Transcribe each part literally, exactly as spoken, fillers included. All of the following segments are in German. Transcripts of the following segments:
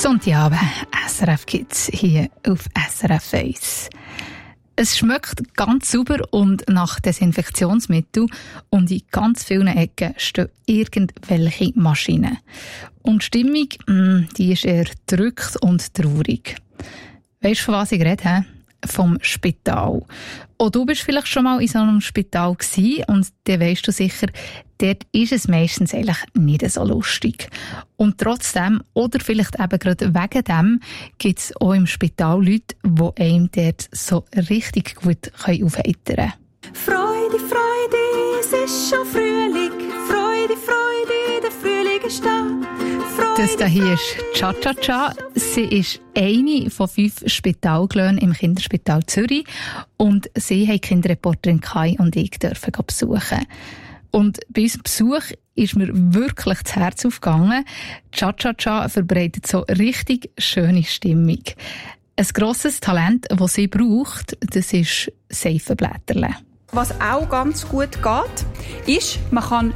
Sonntagabend, S R F Kids hier auf S R F eins. Es schmeckt ganz sauber und nach Desinfektionsmittel und in ganz vielen Ecken stehen irgendwelche Maschinen. Und die Stimmung, mh, die ist eher gedrückt und traurig. Weisst du, von was ich rede? He? Vom Spital. Auch du bist vielleicht schon mal in so einem Spital gewesen und dann weisst du sicher, dort ist es meistens eigentlich nicht so lustig. Und trotzdem, oder vielleicht eben gerade wegen dem, gibt es auch im Spital Leute, die einem dort so richtig gut aufheitern können. Freude, Freude, es ist schon Frühling. Freude, Freude, der Frühling ist da. Freude, das hier ist Cha-Cha-Cha. Sie ist eine von fünf Spitalglöhnen im Kinderspital Zürich und sie haben Kinderreporterin Kai und ich dürfen besuchen. Und bei unserem Besuch ist mir wirklich das Herz aufgegangen. Cha-Cha-Cha verbreitet so richtig schöne Stimmung. Ein grosses Talent, das sie braucht, das ist Seifenblätterle. Was auch ganz gut geht, ist, man kann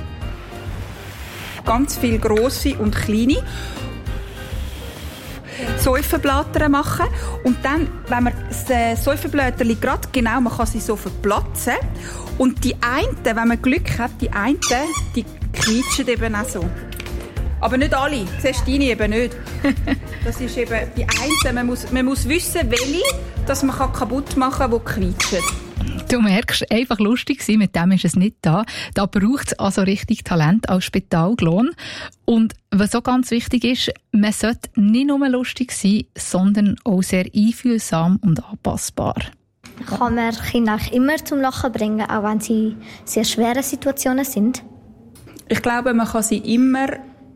ganz viele grosse und kleine Seifenblätter machen. Und dann, wenn man das Seifenblätterli gerade genau, man kann sie so verplatzen. Und die einen, wenn man Glück hat, die einen, die quietschen eben auch so. Aber nicht alle. Siehst du deine eben nicht. Das ist eben die einen. Man muss, man muss wissen, welche, dass man kaputt machen kann, die quietschen. Du merkst, einfach lustig sein, mit dem ist es nicht da. Da braucht es also richtig Talent als Spitalglon. Und was auch ganz wichtig ist, man sollte nicht nur lustig sein, sondern auch sehr einfühlsam und anpassbar. Kann man Kinder auch immer zum Lachen bringen, auch wenn sie in sehr schwere Situationen sind? Ich glaube, man kann sie immer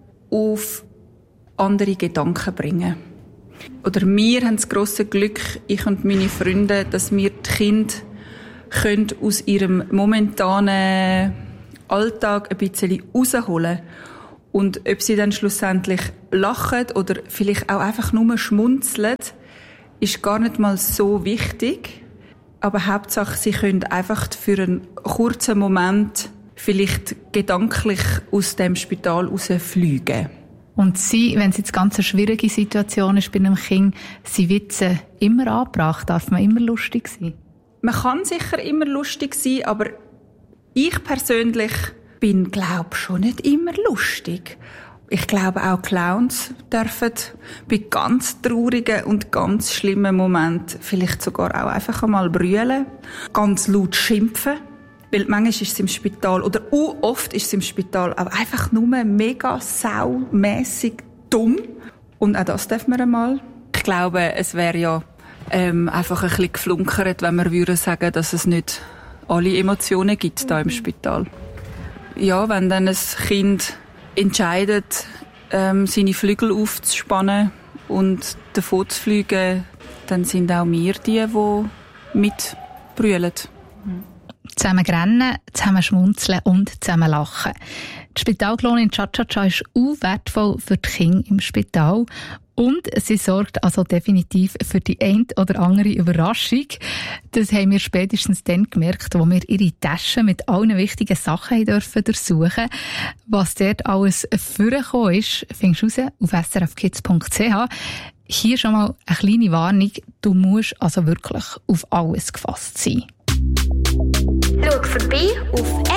auf andere Gedanken bringen. Oder wir haben das grosse Glück, ich und meine Freunde, dass wir die Kinder können aus ihrem momentanen Alltag ein bisschen rausholen. Und ob sie dann schlussendlich lachen oder vielleicht auch einfach nur schmunzeln, ist gar nicht mal so wichtig. Aber Hauptsache, sie können einfach für einen kurzen Moment vielleicht gedanklich aus dem Spital rausfliegen. Und sie, wenn es jetzt ganz eine schwierige Situation ist bei einem Kind, sie Witze immer angebracht, darf man immer lustig sein? Man kann sicher immer lustig sein, aber ich persönlich bin, glaube schon nicht immer lustig. Ich glaube, auch Clowns dürfen bei ganz traurigen und ganz schlimmen Momenten vielleicht sogar auch einfach einmal brüllen, ganz laut schimpfen. Weil manchmal ist es im Spital, oder oft ist es im Spital auch einfach nur mega saumässig dumm. Und auch das darf man einmal. Ich glaube, es wäre ja ähm, einfach ein bisschen geflunkert, wenn wir würden sagen, dass es nicht alle Emotionen gibt da im Spital. Ja, wenn dann ein Kind entscheidet, ähm, seine Flügel aufzuspannen und davon zu fliegen, dann sind auch wir die, die mitbrüllen. Zusammen rennen, zusammen schmunzeln und zusammen lachen. Die Spitalglone in Cha-Cha-Cha ist auch wertvoll für die Kinder im Spital. Und sie sorgt also definitiv für die ein oder andere Überraschung. Das haben wir spätestens dann gemerkt, wo wir ihre Taschen mit allen wichtigen Sachen dürfen durchsuchen. Was dort alles vorgekommen ist, findest du raus auf s r f kids punkt c h. Hier schon mal eine kleine Warnung. Du musst also wirklich auf alles gefasst sein. Schau vorbei auf